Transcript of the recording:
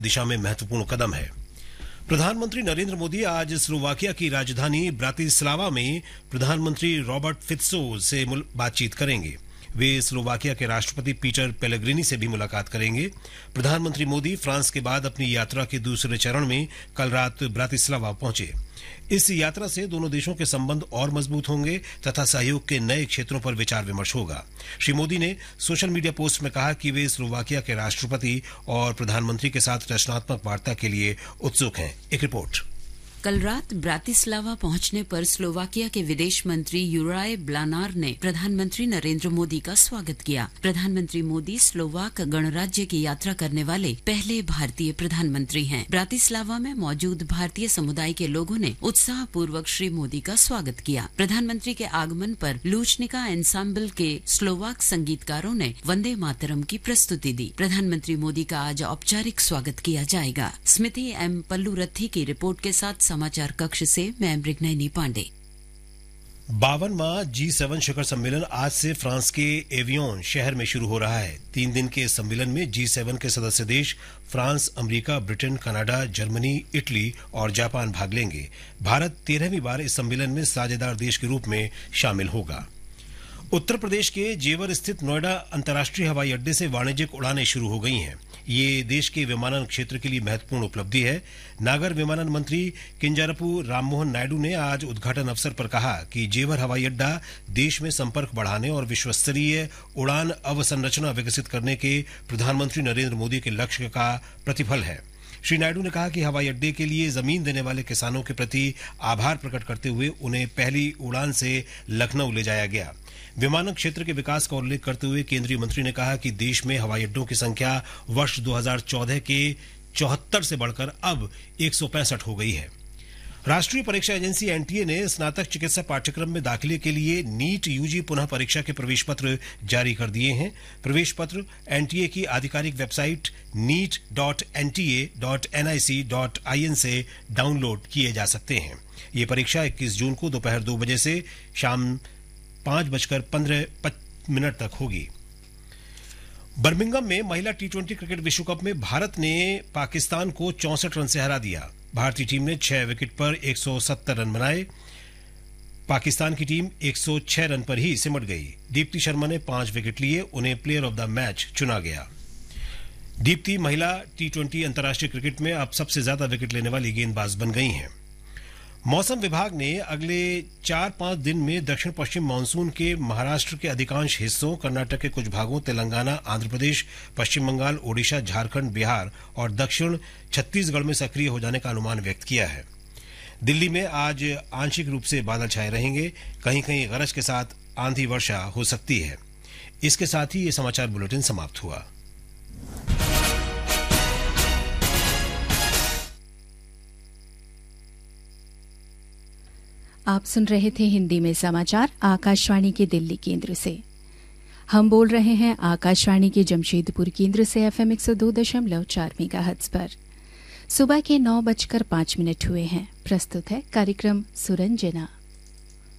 दिशा में महत्वपूर्ण कदम है। प्रधानमंत्री नरेंद्र मोदी आज स्लोवाकिया की राजधानी ब्रातिस्लावा में प्रधानमंत्री रॉबर्ट फित्सो से बातचीत करेंगे। वे स्लोवाकिया के राष्ट्रपति पीटर पेलेग्रिनी से भी मुलाकात करेंगे। प्रधानमंत्री मोदी फ्रांस के बाद अपनी यात्रा के दूसरे चरण में कल रात ब्रातिस्लावा पहुंचे। इस यात्रा से दोनों देशों के संबंध और मजबूत होंगे तथा सहयोग के नए क्षेत्रों पर विचार विमर्श होगा। श्री मोदी ने सोशल मीडिया पोस्ट में कहा कि वे स्लोवाकिया के राष्ट्रपति और प्रधानमंत्री के साथ रचनात्मक वार्ता के लिए उत्सुक हैं। एक रिपोर्ट। कल रात ब्रातिस्लावा पहुंचने पर स्लोवाकिया के विदेश मंत्री यूराय ब्लानार ने प्रधानमंत्री नरेंद्र मोदी का स्वागत किया। प्रधानमंत्री मोदी स्लोवाक गणराज्य की यात्रा करने वाले पहले भारतीय प्रधानमंत्री हैं। ब्रातिस्लावा में मौजूद भारतीय समुदाय के लोगों ने उत्साहपूर्वक श्री मोदी का स्वागत किया। प्रधानमंत्री के आगमन पर लूचनिका एंसेम्बल के स्लोवाक संगीतकारों ने वंदे मातरम की प्रस्तुति दी। प्रधानमंत्री मोदी का आज औपचारिक स्वागत किया जाएगा। स्मृति एम पल्लूरथी की रिपोर्ट के साथ समाचार कक्ष से मैं मृगनयनी पांडे। 52वां G7 शिखर सम्मेलन आज से फ्रांस के एवियन शहर में शुरू हो रहा है। 3 दिन के इस सम्मेलन में G7 के सदस्य देश France, America, Britain, Canada, Germany, Italy और जापान भाग लेंगे। भारत 13वीं बार इस सम्मेलन में साझेदार देश के रूप में शामिल होगा। उत्तर प्रदेश के जेवर स्थित नोएडा अंतर्राष्ट्रीय हवाई अड्डे से वाणिज्यिक उड़ानें शुरू हो गई हैं। ये देश के विमानन क्षेत्र के लिए महत्वपूर्ण उपलब्धि है। नागर विमानन मंत्री किंजरापू राममोहन नायडू ने आज उद्घाटन अवसर पर कहा कि जेवर हवाई अड्डा देश में संपर्क बढ़ाने और विश्वस्तरीय उड़ान अवसंरचना विकसित करने के प्रधानमंत्री नरेंद्र मोदी के लक्ष्य का प्रतिफल है। श्री नायडू ने कहा कि हवाई अड्डे के लिए जमीन देने वाले किसानों के प्रति आभार प्रकट करते हुए उन्हें पहली उड़ान से लखनऊ ले जाया गया। विमानन क्षेत्र के विकास का उल्लेख करते हुए केंद्रीय मंत्री ने कहा कि देश में हवाई अड्डों की संख्या वर्ष 2014 के 74 से बढ़कर अब 165 हो गई है। राष्ट्रीय परीक्षा एजेंसी एनटीए ने स्नातक चिकित्सा पाठ्यक्रम में दाखिले के लिए नीट यूजी पुनः परीक्षा के प्रवेश पत्र जारी कर दिए हैं। प्रवेश पत्र एनटीए की आधिकारिक वेबसाइट neet.nta.nic.in से डाउनलोड किए जा सकते हैं। ये परीक्षा 21 जून को दोपहर 2 बजे से शाम 5:15 तक होगी। बर्मिंघम में महिला T20 क्रिकेट विश्व कप में भारत ने पाकिस्तान को 64 रन से हरा दिया। भारतीय टीम ने 6 विकेट पर 170 रन बनाए। पाकिस्तान की टीम 106 रन पर ही सिमट गई। दीप्ति शर्मा ने 5 विकेट लिए, उन्हें प्लेयर ऑफ द मैच चुना गया। दीप्ति महिला T20 अंतर्राष्ट्रीय क्रिकेट में अब सबसे ज्यादा विकेट लेने वाली गेंदबाज बन गई हैं। मौसम विभाग ने अगले 4-5 दिन में दक्षिण पश्चिम मानसून के महाराष्ट्र के अधिकांश हिस्सों, कर्नाटक के कुछ भागों, तेलंगाना, आंध्र प्रदेश, पश्चिम बंगाल, ओडिशा, झारखंड, बिहार और दक्षिण छत्तीसगढ़ में सक्रिय हो जाने का अनुमान व्यक्त किया है। दिल्ली में आज आंशिक रूप से बादल छाए रहेंगे। कहीं कहीं गरज के साथ आंधी वर्षा हो सकती है। इसके साथ ही ये समाचार बुलेटिन समाप्त हुआ। आप सुन रहे थे हिंदी में समाचार आकाशवाणी के दिल्ली केंद्र से। हम बोल रहे हैं आकाशवाणी के जमशेदपुर केंद्र से FM 102.4 मेगाहर्ट्ज पर। सुबह के 9:05 हुए हैं। प्रस्तुत है कार्यक्रम सुरंजना।